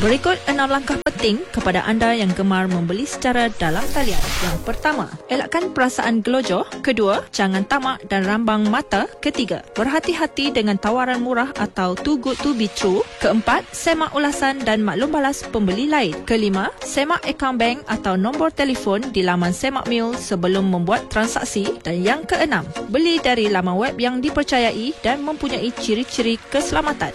Berikut 6 langkah penting kepada anda yang gemar membeli secara dalam talian. Yang pertama, elakkan perasaan gelojoh. Kedua, jangan tamak dan rambang mata. Ketiga, berhati-hati dengan tawaran murah atau too good to be true. Keempat, semak ulasan dan maklum balas pembeli lain. Kelima, semak akaun bank atau nombor telefon di laman Semak Mule sebelum membuat transaksi. Dan yang keenam, beli dari laman web yang dipercayai dan mempunyai ciri-ciri keselamatan.